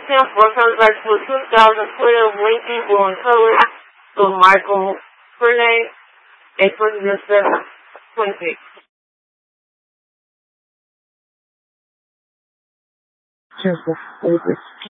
Christian for contract for 2000 Twitter Lincoln on color to Michael Pernay, April the 7th, 26. Careful, over.